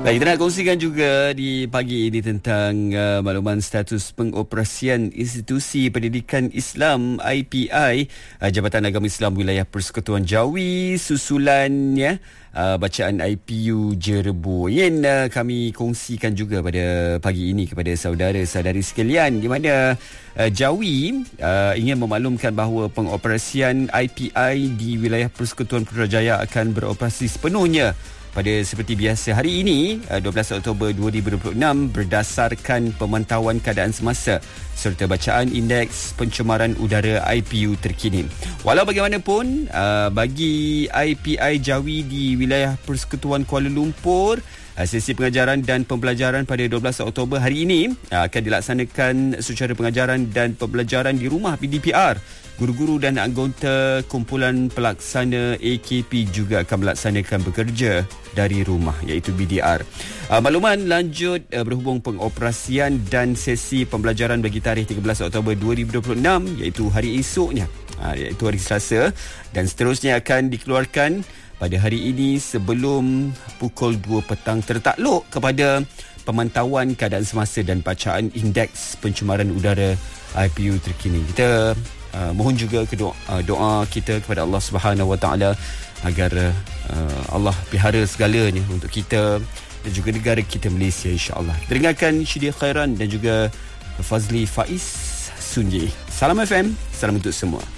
Kita nak kongsikan juga di pagi ini tentang makluman status pengoperasian Institusi Pendidikan Islam IPI, Jabatan Agama Islam Wilayah Persekutuan Jawi, susulannya bacaan IPU Jerebu. Ingin kami kongsikan juga pada pagi ini kepada saudara-saudari sekalian, di mana Jawi ingin memaklumkan bahawa pengoperasian IPI di wilayah Persekutuan Putrajaya akan beroperasi sepenuhnya pada seperti biasa hari ini 12 Oktober 2026 berdasarkan pemantauan keadaan semasa serta bacaan indeks pencemaran udara IPU terkini. Walau bagaimanapun, bagi IPI Jawi di wilayah Persekutuan Kuala Lumpur, sesi pengajaran dan pembelajaran pada 12 Oktober hari ini akan dilaksanakan secara pengajaran dan pembelajaran di rumah PDPR. Guru-guru dan anggota kumpulan pelaksana AKP juga akan melaksanakan bekerja dari rumah, iaitu BDR. Makluman lanjut berhubung pengoperasian dan sesi pembelajaran bagi tarikh 13 Oktober 2026, iaitu hari esoknya, iaitu hari Selasa, dan seterusnya akan dikeluarkan pada hari ini sebelum pukul 2 petang, tertakluk kepada pemantauan keadaan semasa dan bacaan indeks pencemaran udara IPU terkini. Kita mohon juga doa kita kepada Allah Subhanahu Wa Taala agar Allah pelihara segalanya untuk kita dan juga negara kita Malaysia, insya-Allah. Dengarkan Syidil Khairan dan juga Fazli Faiz Sunji. Salam FM, salam untuk semua.